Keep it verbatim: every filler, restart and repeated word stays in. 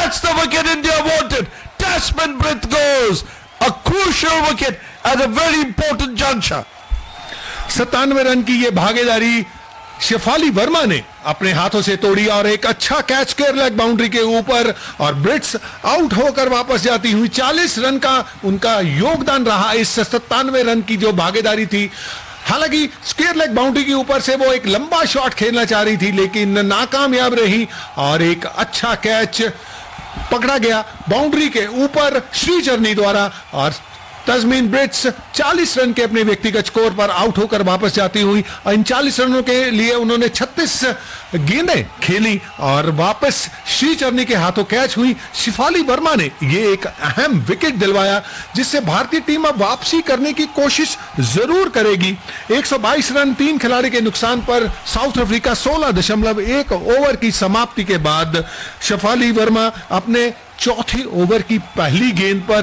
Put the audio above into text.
That's the wicket India wanted. Desmond Brith goes. A crucial wicket at a very important juncture. सत्तानवे run की ये भागीदारी शेफाली वर्मा ने अपने हाथों से तोड़ी और एक अच्छा कैच स्क्वायर लेग बाउंड्री के ऊपर, और ब्रिट्स आउट होकर वापस जाती हुई चालीस रन का उनका योगदान रहा इस सत्तानवे रन की जो भागीदारी थी। हालांकि स्क्वायर लेग बाउंड्री के ऊपर से वो एक लंबा शॉट खेलना चाह रही थी लेकिन नाकामयाब रही और एक अच्छा कैच पकड़ा गया बाउंड्री के ऊपर श्रीचरनी द्वारा, और तस्मीन ब्रिट्स चालीस रन के अपने व्यक्तिगत स्कोर पर आउट होकर वापस जाती हुई। इन चालीस रनों के लिए उन्होंने छत्तीस गेंदें खेली और वापस श्रीचरनी के हाथों कैच हुई। शेफाली वर्मा ने ये एक अहम विकेट दिलवाया जिससे भारतीय टीम अब वापसी करने की कोशिश जरूर करेगी। एक सौ बाईस रन तीन खिलाड़ी के नुकसान पर साउथ अफ्रीका सोलह दशमलव एक ओवर की समाप्ति के बाद शेफाली वर्मा अपने चौथे ओवर की पहली गेंद पर